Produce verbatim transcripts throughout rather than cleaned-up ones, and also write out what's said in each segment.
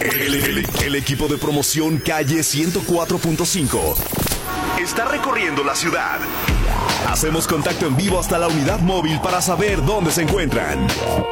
El, el- el equipo de promoción Calle ciento cuatro punto cinco está recorriendo la ciudad. Hacemos contacto en vivo hasta la unidad móvil para saber dónde se encuentran.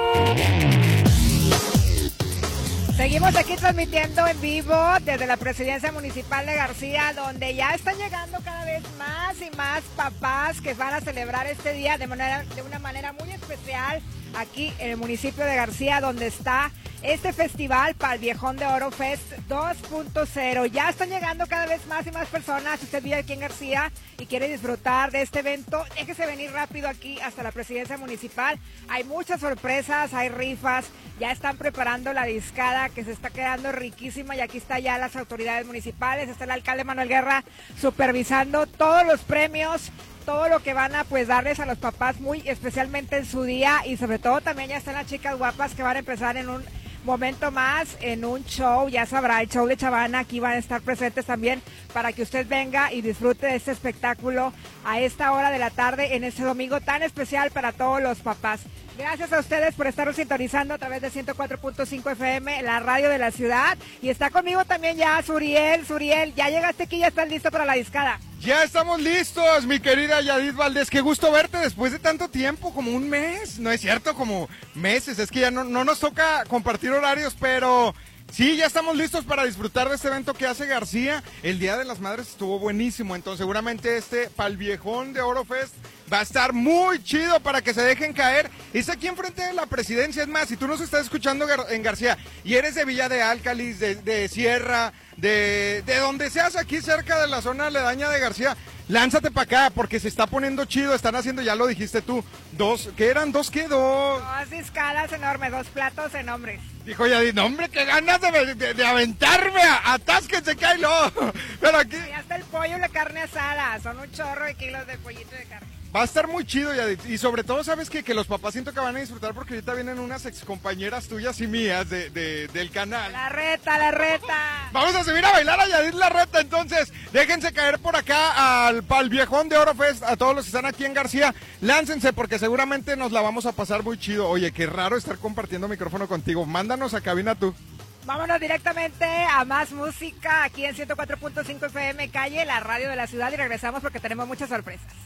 Seguimos aquí transmitiendo en vivo desde la Presidencia Municipal de García, donde ya están llegando cada vez más y más papás que van a celebrar este día de, manera, de una manera muy especial aquí en el municipio de García, donde está este festival Palviejón de Oro Fest dos punto cero. Ya están llegando cada vez más y más personas. Si usted vive aquí en García y quiere disfrutar de este evento, déjese venir rápido aquí hasta la Presidencia Municipal. Hay muchas sorpresas, hay rifas, ya están preparando la discada que se está quedando riquísima y aquí está ya las autoridades municipales, está el alcalde Manuel Guerra supervisando todos los premios, todo lo que van a pues darles a los papás muy especialmente en su día, y sobre todo también ya están las chicas guapas que van a empezar en un momento más en un show, ya sabrá, el show de Chavana. Aquí van a estar presentes también para que usted venga y disfrute de este espectáculo a esta hora de la tarde en este domingo tan especial para todos los papás. Gracias a ustedes por estarnos sintonizando a través de ciento cuatro punto cinco F M, la radio de la ciudad. Y está conmigo también ya Suriel. Suriel, ya llegaste aquí, ya estás listo para la discada. Ya estamos listos, mi querida Yadid Valdés. Qué gusto verte después de tanto tiempo, como un mes. No es cierto, como meses. Es que ya no, no nos toca compartir horarios, pero sí, ya estamos listos para disfrutar de este evento que hace García. El Día de las Madres estuvo buenísimo, entonces seguramente este Palviejón de Oro Fest va a estar muy chido para que se dejen caer. Es aquí enfrente de la Presidencia. Es más, si tú nos estás escuchando en García y eres de Villa de Álcalis, de, de Sierra, de, de donde seas aquí cerca de la zona aledaña de García, lánzate para acá porque se está poniendo chido. Están haciendo, ya lo dijiste tú, dos, ¿qué eran? ¿Dos qué? Dos. Dos discadas enormes, dos platos en hombres. Dijo Yadid, no hombre, qué ganas de, de, de aventarme, a, atásquense, Kailo. Pero aquí Ya está el pollo y la carne asada, son un chorro de kilos de pollito y de carne. va a estar muy chido, Yadid. Y sobre todo, ¿sabes qué? Que los papás siento que van a disfrutar porque ahorita vienen unas excompañeras tuyas y mías de, de, del canal. La reta, la reta. Vamos a subir a bailar a Yadid la reta, entonces déjense caer por acá al Palviejón de Oro Fest, a todos los que están aquí en García, láncense porque seguramente nos la vamos a pasar muy chido. Oye, qué raro estar compartiendo micrófono contigo, mándanos a cabina tú. Vámonos directamente a más música aquí en ciento cuatro punto cinco F M Calle, la radio de la ciudad, y regresamos porque tenemos muchas sorpresas.